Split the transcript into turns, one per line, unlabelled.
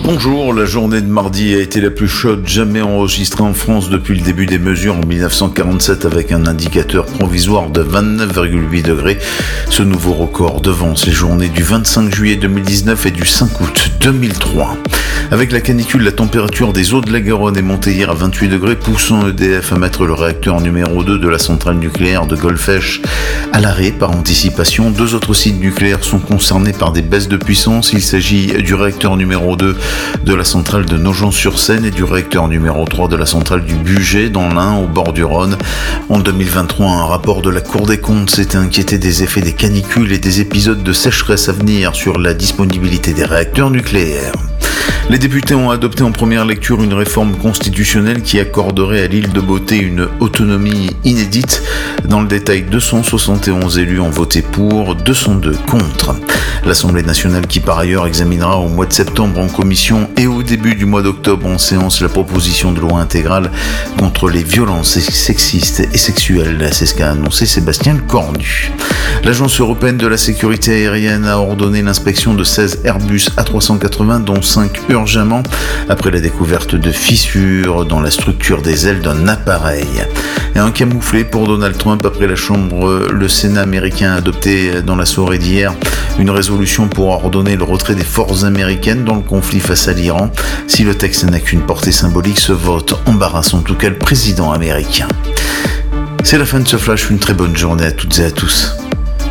Bonjour, la journée de mardi a été la plus chaude jamais enregistrée en France depuis le début des mesures en 1947 avec un indicateur provisoire de 29,8 degrés. Ce nouveau record devance les journées du 25 juillet 2019 et du 5 août 2003. Avec la canicule, la température des eaux de la Garonne est montée hier à 28 degrés, poussant EDF à mettre le réacteur numéro 2 de la centrale nucléaire de Golfech à l'arrêt par anticipation. Deux autres sites nucléaires sont concernés par des baisses de puissance. Il s'agit du réacteur numéro 2 de la centrale de Nogent-sur-Seine et du réacteur numéro 3 de la centrale du Bugey dans l'Ain, au bord du Rhône. En 2023, un rapport de la Cour des comptes s'était inquiété des effets des canicules et des épisodes de sécheresse à venir sur la disponibilité des réacteurs nucléaires. Les députés ont adopté en première lecture une réforme constitutionnelle qui accorderait à l'île de Beauté une autonomie inédite. Dans le détail, 271 élus ont voté pour, 202 contre. L'Assemblée nationale qui par ailleurs examinera au mois de septembre en commission et au début du mois d'octobre en séance la proposition de loi intégrale contre les violences sexistes et sexuelles. C'est ce qu'a annoncé Sébastien Lecornu. L'Agence européenne de la sécurité aérienne a ordonné l'inspection de 16 Airbus A380 dont 5 urgemment après la découverte de fissures dans la structure des ailes d'un appareil. Et un camouflet pour Donald Trump après le Sénat américain a adopté dans la soirée d'hier une résolution pour ordonner le retrait des forces américaines dans le conflit face à l'Iran. Si le texte n'a qu'une portée symbolique, ce vote embarrasse en tout cas le président américain. C'est la fin de ce flash, une très bonne journée à toutes et à tous.